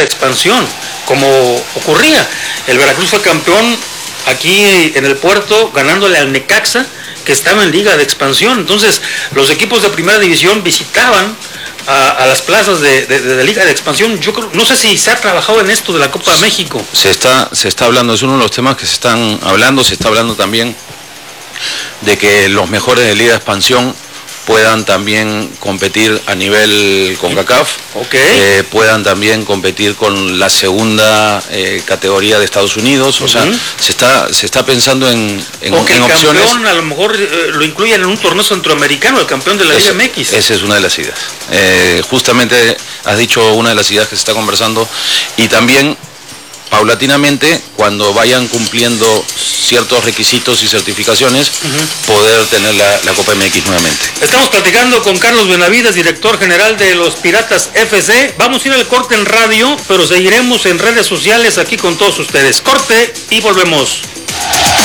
expansión, como ocurría. El Veracruz fue campeón aquí en el puerto, ganándole al Necaxa, que estaba en liga de expansión. Entonces, los equipos de primera división visitaban a las plazas de liga de expansión. Yo creo, no sé si se ha trabajado en esto de la Copa de México. Se está hablando, es uno de los temas que se está hablando también de que los mejores de liga de expansión puedan también competir a nivel CONCACAF, puedan también competir con la segunda categoría de Estados Unidos. O sea, se está pensando en opciones. El campeón a lo mejor lo incluyen en un torneo centroamericano, el campeón de la Liga MX. Esa es una de las ideas. Justamente has dicho una de las ideas que se está conversando, y también paulatinamente, cuando vayan cumpliendo ciertos requisitos y certificaciones, poder tener la Copa MX nuevamente. Estamos platicando con Carlos Benavides, director general de los Piratas FC. Vamos a ir al corte en radio, pero seguiremos en redes sociales aquí con todos ustedes. Corte y volvemos.